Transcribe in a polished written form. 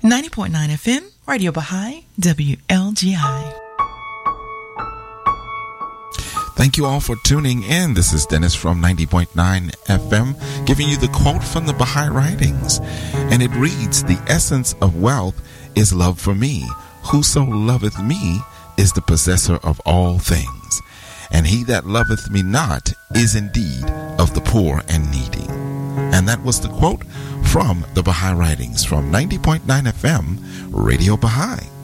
90.9 FM, Radio Baha'i, WLGI. Thank you all for tuning in. This is Dennis from 90.9 FM, giving you the quote from the Baha'i Writings. And it reads, "The essence of wealth is love for me. Whoso loveth me is the possessor of all things. And he that loveth me not is indeed of the poor and needy." And that was the quote from the Baha'i Writings from 90.9 FM, Radio Baha'i.